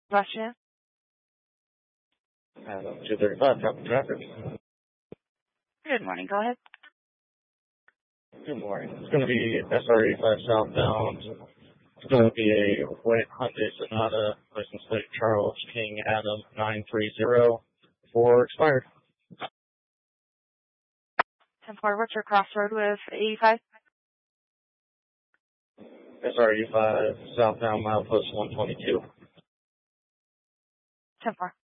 Question. 235, traffic traffic. Good morning. Go ahead. Good morning. It's going to be SR85 southbound. It's going to be a white Hyundai Sonata, license plate Charles King Adam 930 for expired. 10-4, what's your crossroad with 85? SR85 southbound milepost 122. 10-4.